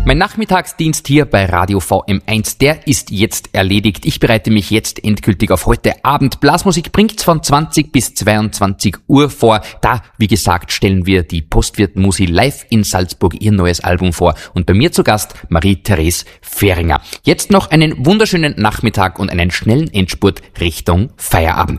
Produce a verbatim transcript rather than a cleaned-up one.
Mein Nachmittagsdienst hier bei Radio V M eins, der ist jetzt erledigt. Ich bereite mich jetzt endgültig auf heute Abend. Blasmusik bringt's von zwanzig bis zweiundzwanzig Uhr vor. Da, wie gesagt, stellen wir die Postwirt Musi live in Salzburg ihr neues Album vor. Und bei mir zu Gast Marie-Therese Fehringer. Jetzt noch einen wunderschönen Nachmittag und einen schnellen Endspurt Richtung Feierabend.